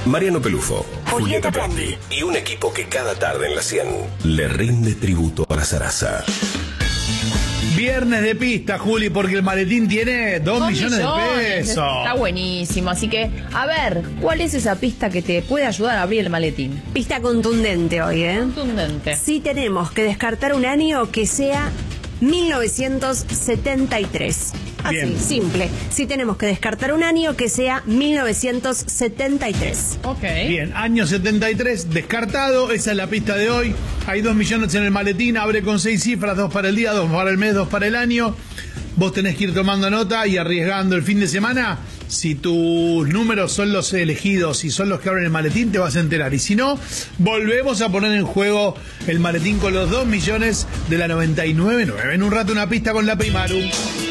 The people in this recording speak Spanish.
Mariano Pelufo, Julieta Prandi y un equipo que cada tarde en la 100 le rinde tributo a la zaraza. Viernes de pista, Juli, porque el maletín tiene 2 millones de pesos. Está buenísimo, así que, a ver, ¿cuál es esa pista que te puede ayudar a abrir el maletín? Pista contundente hoy, ¿eh? Contundente. Sí tenemos que descartar un año que sea 1973. Así, Bien. simple. Sí tenemos que descartar un año que sea 1973. Ok. Bien, año 73, descartado, esa es la pista de hoy. Hay 2 millones en el maletín, abre con 6 cifras, 2 para el día, 2 para el mes, 2 para el año. Vos tenés que ir tomando nota y arriesgando el fin de semana. Si tus números son los elegidos y son los que abren el maletín, te vas a enterar. Y si no, volvemos a poner en juego el maletín con los 2 millones de la 99.9. En un rato una pista con la Primaru.